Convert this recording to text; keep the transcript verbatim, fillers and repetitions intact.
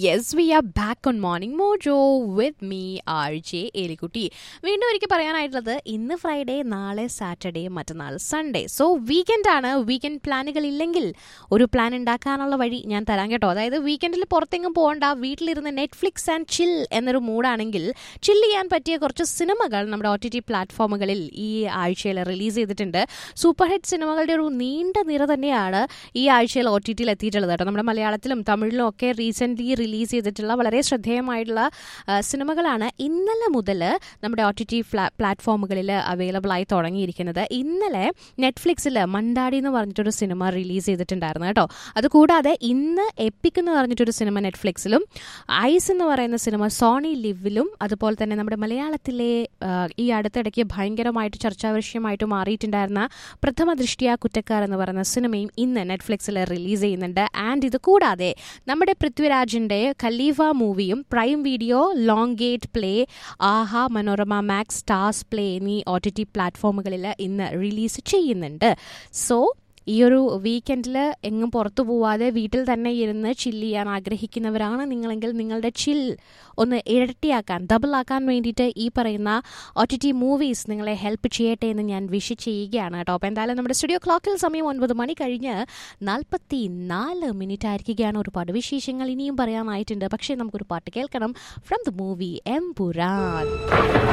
Yes, we are back on Morning Mojo with me, R J Elikutty. വീണ്ടും എനിക്ക് പറയാനായിട്ടുള്ളത് ഇന്ന് ഫ്രൈഡേ, നാളെ സാറ്റർഡേ, മറ്റന്നാൾ സൺഡേ. സോ വീക്കെൻഡ് ആണ്. വീക്കെൻഡ് പ്ലാനുകൾ ഇല്ലെങ്കിൽ ഒരു പ്ലാൻ ഉണ്ടാക്കാനുള്ള വഴി ഞാൻ തരാം കേട്ടോ. അതായത് വീക്കെൻഡിൽ പുറത്തെങ്ങും പോകണ്ട, വീട്ടിലിരുന്ന് നെറ്റ്ഫ്ലിക്സ് ആൻഡ് ചിൽ എന്നൊരു മൂഡാണെങ്കിൽ ചിൽ ചെയ്യാൻ പറ്റിയ കുറച്ച് സിനിമകൾ നമ്മുടെ ഒ ടി ടി പ്ലാറ്റ്ഫോമുകളിൽ ഈ ആഴ്ചയിൽ റിലീസ് ചെയ്തിട്ടുണ്ട്. സൂപ്പർ ഹിറ്റ് സിനിമകളുടെ ഒരു നീണ്ട നിര തന്നെയാണ് ഈ ആഴ്ചയിൽ ഒ ടി ടിയിൽ എത്തിയിട്ടുള്ളത് കേട്ടോ. നമ്മുടെ മലയാളത്തിലും തമിഴിലും ഒക്കെ റീസെൻ്റ്ലി റിലീസ് ചെയ്തിട്ടുള്ള വളരെ ശ്രദ്ധേയമായിട്ടുള്ള സിനിമകളാണ് ഇന്നലെ മുതൽ നമ്മുടെ ഒ ടി ടി പ്ലാറ്റ്ഫോമുകളിൽ അവൈലബിൾ ആയി തുടങ്ങിയിരിക്കുന്നത്. ഇന്നലെ നെറ്റ്ഫ്ലിക്സിൽ മണ്ടാടി എന്ന് പറഞ്ഞിട്ടൊരു സിനിമ റിലീസ് ചെയ്തിട്ടുണ്ടായിരുന്നു കേട്ടോ. അതുകൂടാതെ ഇന്ന് എപ്പിക് എന്ന് പറഞ്ഞിട്ടൊരു സിനിമ നെറ്റ്ഫ്ലിക്സിലും, ഐസ് എന്ന് പറയുന്ന സിനിമ സോണി ലിവിലും, അതുപോലെ തന്നെ നമ്മുടെ മലയാളത്തിലെ ഈ അടുത്തിടയ്ക്ക് ഭയങ്കരമായിട്ട് ചർച്ചാ വിഷയമായിട്ട് മാറിയിട്ടുണ്ടായിരുന്ന പ്രഥമ ദൃഷ്ടിയ കുറ്റക്കാർ എന്ന് പറയുന്ന സിനിമയും ഇന്ന് നെറ്റ്ഫ്ലിക്സിൽ റിലീസ് ചെയ്യുന്നുണ്ട്. ആൻഡ് ഇത് കൂടാതെ നമ്മുടെ പൃഥ്വിരാജിൻ്റെ ഖലീഫ മൂവിയും prime video, long gate play, ആഹ, മനോരമ മാക്സ്, സ്റ്റാർസ് പ്ലേ എന്നീ ഒ ടി ടി പ്ലാറ്റ്ഫോമുകളിൽ ഇന്ന് റിലീസ് ചെയ്യുന്നുണ്ട്. സോ ഈ ഒരു വീക്കെൻഡിൽ എങ്ങും പുറത്തു പോവാതെ വീട്ടിൽ തന്നെ ഇരുന്ന് ചില്ല് ചെയ്യാൻ ആഗ്രഹിക്കുന്നവരാണ് നിങ്ങളെങ്കിൽ നിങ്ങളുടെ ചിൽ ഒന്ന് ഇരട്ടിയാക്കാൻ, ഡബിളാക്കാൻ വേണ്ടിയിട്ട് ഈ പറയുന്ന ഒ ടി ടി മൂവീസ് നിങ്ങളെ ഹെൽപ്പ് ചെയ്യട്ടെ എന്ന് ഞാൻ വിഷ് ചെയ്യുകയാണ് കേട്ടോ. അപ്പോൾ എന്തായാലും നമ്മുടെ സ്റ്റുഡിയോ ക്ലോക്കിൽ സമയം ഒൻപത് മണി കഴിഞ്ഞ് നാൽപ്പത്തി നാല് മിനിറ്റ് ആയിരിക്കുകയാണ്. ഒരുപാട് വിശേഷങ്ങൾ ഇനിയും പറയാനായിട്ടുണ്ട്. പക്ഷേ നമുക്കൊരു പാട്ട് കേൾക്കണം ഫ്രം ദ മൂവി എംപുരാൻ.